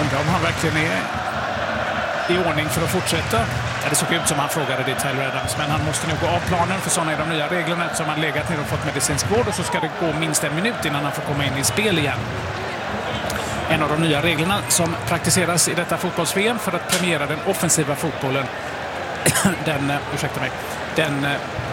Undrar om han verkligen är i ordning för att fortsätta. Ja, det såg ut som han frågade det Tyler Adams, men han måste nog gå av planen, för sådana är de nya reglerna, som han legat ner och fått medicinsk vård, och så ska det gå minst 1 minut innan han får komma in i spel igen. En av de nya reglerna som praktiseras i detta fotbolls-VM för att premiera den offensiva fotbollen. Den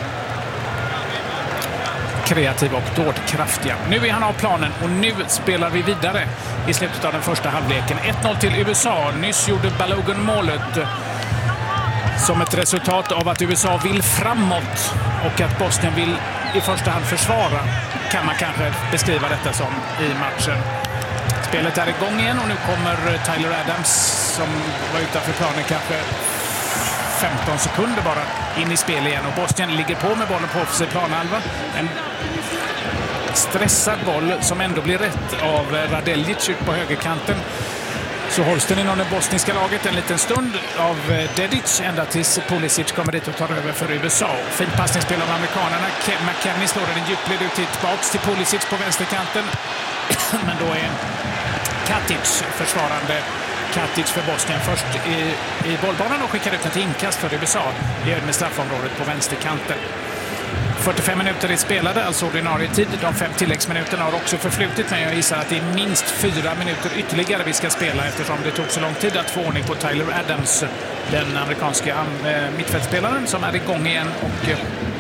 kreativa och dådkraftiga. Nu är han av planen och nu spelar vi vidare i slutet av den första halvleken. 1-0 till USA. Nyss gjorde Balogun målet som ett resultat av att USA vill framåt och att Bosnien vill i första hand försvara, kan man kanske beskriva detta som i matchen. Spelet är igång igen och nu kommer Tyler Adams, som var utanför planen kanske 15 sekunder bara, in i spel igen, och Bosnien ligger på med bollen på offensiv planhalva. En stressad boll som ändå blir rätt av Radeljic ut på högerkanten. Så hålls den inom det bosniska laget en liten stund av Dedic ända tills Pulisic kommer dit och tar över för USA. Fint passningsspel av amerikanerna. McKennie slår den djupled ut tillbaks till Pulisic på vänsterkanten. Men då är Katic försvarande. Katic för Bosnien först i bollbanan och skickar ut den till inkast för USA. Det gör med straffområdet på vänsterkanten. 45 minuter är spelade, alltså ordinarie tid. De 5 tilläggsminuterna har också förflutit, men jag gissar att det är minst 4 minuter ytterligare vi ska spela, eftersom det tog så lång tid att få ordning på Tyler Adams, den amerikanska mittfältspelaren, som är igång igen och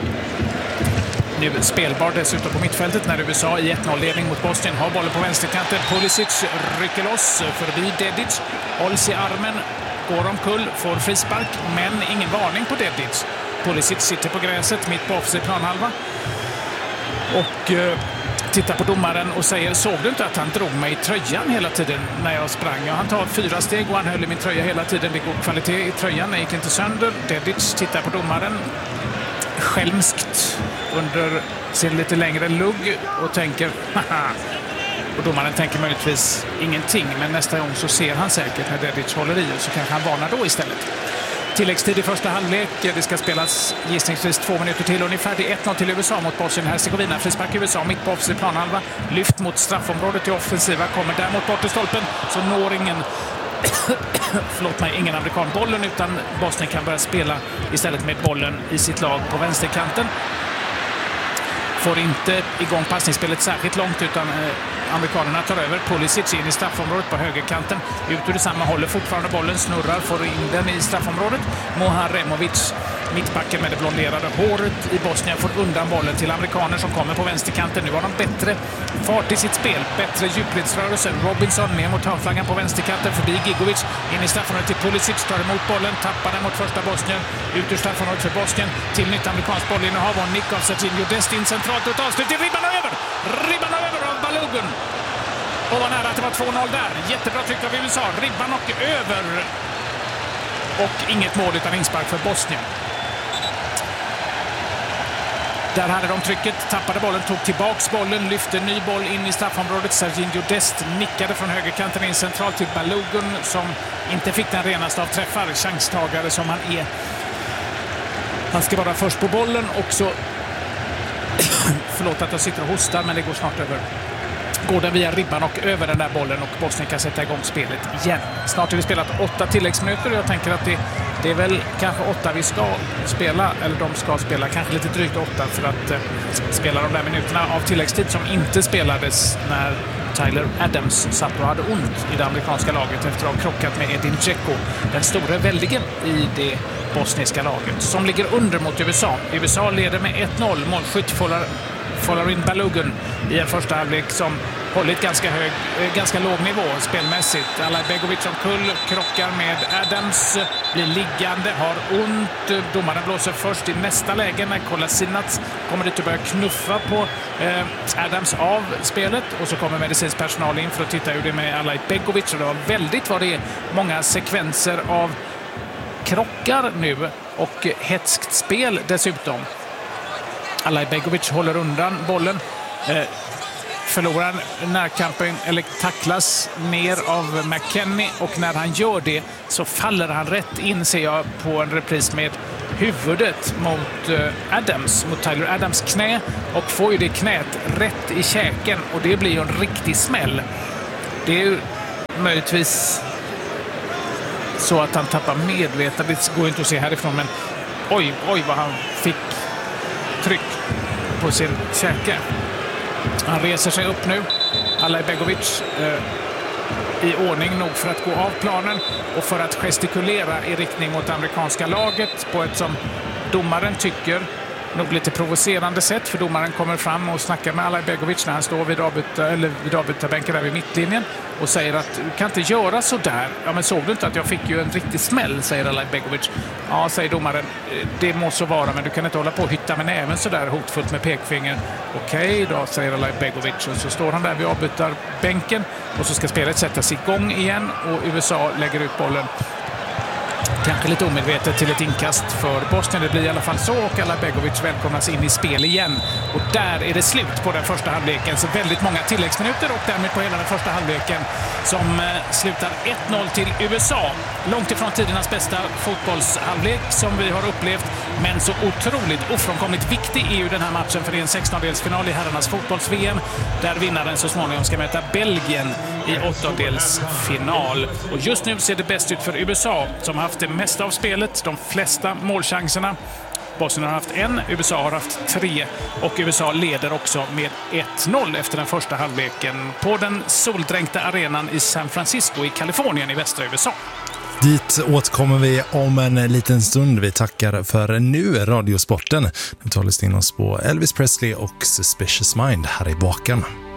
nu spelbar dessutom på mittfältet när USA i 1-0-ledning mot Bosnien har bollen på vänsterkanten. Pulisic rycker loss förbi Dedic, hålls i armen, går omkull, får frispark, men ingen varning på Dedic. Pulisic sitter på gräset mitt på offensiv planhalva och tittar på domaren och säger: såg du inte att han drog mig i tröjan hela tiden när jag sprang? Ja, han tar 4 steg och han höll i min tröja hela tiden. Det är god kvalitet i tröjan, den gick inte sönder. Dedic tittar på domaren skälmskt under sin lite längre lugg och tänker haha. Och domaren tänker möjligtvis ingenting, men nästa gång så ser han säkert när Dedic håller i, och så kanske han varnar då istället. Tilläggstid i första halvlek. Det ska spelas gissningsvis 2 minuter till ungefär. Det är 1-0 till USA mot Bosnien-Hercegovina. Frispark USA mitt på offensiv planhalva. Lyft mot straffområdet i offensiva. Kommer däremot bort i stolpen, så når ingen amerikan bollen, utan Bosnien kan börja spela istället med bollen i sitt lag på vänsterkanten. Får inte igång passningsspelet särskilt långt, utan amerikanerna tar över. Pulisic in i straffområdet på högerkanten. Ut ur detsamma, håller fortfarande bollen, snurrar, får in den i straffområdet. Moharemovic, mittbacken med det blonderade håret i Bosnien, får undan bollen till amerikaner som kommer på vänsterkanten. Nu har de bättre fart i sitt spel, bättre djupledsrörelse. Robinson ner mot hörnflaggan på vänsterkanten, förbi Gigovic, in i straffområdet till Pulisic, tar emot bollen, tappar den mot första Bosnien, ut ur straffområdet för Bosnien, till nytt amerikanskt bollinnehav och nick av Serginho Dest in centralt och ett avslut till ribban över av Balogun. Och var nära att det var 2-0 där. Jättebra tryck av USA, ribban och över. Och inget mål utan inspark för Bosnien. Där hade de trycket, tappade bollen, tog tillbaks bollen, lyfte ny boll in i straffområdet. Serginho Dest nickade från högerkanten in centralt till Balogun, som inte fick den renaste av träffar. Chanstagare som han är. Han ska vara först på bollen och så förlåt att jag sitter och hostar, men det går snart över. Går den via ribban och över den där bollen, och Bosnien kan sätta igång spelet igen. Snart har vi spelat 8 tilläggsminuter och jag tänker att det är väl kanske 8 vi ska spela, eller de ska spela kanske lite drygt 8 för att spela de där minuterna av tilläggstid som inte spelades när Tyler Adams satt och hade ont i det amerikanska laget efter att ha krockat med Edin Dzeko, den store väldigen i det bosniska laget, som ligger under mot USA. USA leder med 1-0. Målskytt Folarin Balogun i en första halvlek som hållit ganska låg nivå spelmässigt. Alajbegovic omkull, krockar med Adams, blir liggande, har ont. Domaren blåser först i nästa läge när Kolasinac kommer dit och börjar knuffa på Adams av spelet, och så kommer medicinsk personal in för att titta hur det är med Alajbegovic, och det var många sekvenser av krockar nu och hetskt spel dessutom. Alajbegovic håller undan bollen, förlorar närkampen eller tacklas ner av McKennie, och när han gör det så faller han rätt in, ser jag på en repris, med huvudet mot mot Tyler Adams knä, och får ju det knät rätt i käken, och det blir ju en riktig smäll. Det är ju möjligtvis så att han tappar medvetandet. Det går inte att se härifrån, men oj vad han fick tryck på sin käke. Han reser sig upp nu, Alajbegovic, i ordning nog för att gå av planen och för att gestikulera i riktning mot amerikanska laget på ett som domaren tycker nog lite provocerande sätt, för domaren kommer fram och snackar med Alajbegovic när han står vid avbytarbänken där vid mittlinjen och säger att du kan inte göra så där. Ja, men såg du inte att jag fick ju en riktig smäll, säger Alajbegovic. Ja, säger domaren, det må så vara, men du kan inte hålla på och hytta med näven så där hotfullt med pekfinger. Okej då, säger Alajbegovic, och så står han där vid avbytarbänken och så ska spelet sättas igång igen och USA lägger ut bollen. Kanske lite omedvetet till ett inkast för Bosnien. Det blir i alla fall så, och Alajbegovic välkomnas in i spel igen. Och där är det slut på den första halvleken. Så väldigt många tilläggsminuter och därmed på hela den första halvleken som slutar 1-0 till USA. Långt ifrån tidernas bästa fotbollshalvlek som vi har upplevt, men så otroligt ofrånkomligt viktig är ju den här matchen, för det är en 16-delsfinal i herrarnas fotbolls-VM där vinnaren så småningom ska möta Belgien i 8-delsfinal. Och just nu ser det bäst ut för USA som har haft det mesta av spelet, de flesta målchanserna. Bosnien har haft 1, USA har haft 3 och USA leder också med 1-0 efter den första halvleken på den soldränkta arenan i San Francisco i Kalifornien i västra USA. Dit återkommer vi om en liten stund. Vi tackar för nu Radiosporten. Nu tar vi in oss på Elvis Presley och Suspicious Mind här i baken.